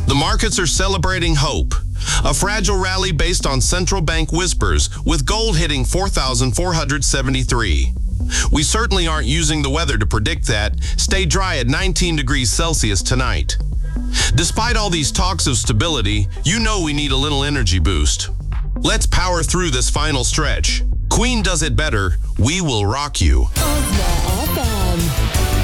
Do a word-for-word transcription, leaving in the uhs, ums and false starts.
The markets are celebrating hope. A fragile rally based on central bank whispers, with gold hitting four thousand four hundred seventy-three. We certainly aren't using the weather to predict that. Stay dry at nineteen degrees Celsius tonight. Despite all these talks of stability, you know we need a little energy boost. Let's power through this final stretch. Queen does it better. We will rock you.